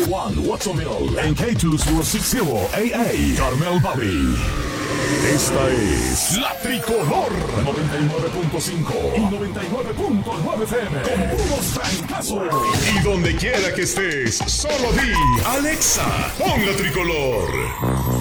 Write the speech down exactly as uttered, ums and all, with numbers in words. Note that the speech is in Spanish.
One Watsonville en K dos cero seis cero A A Carmel Valley. Esta es La Tricolor noventa y nueve punto cinco y noventa y nueve punto nueve F M con puros trancazos. Y donde quiera que estés, solo di Alexa, pon La Tricolor.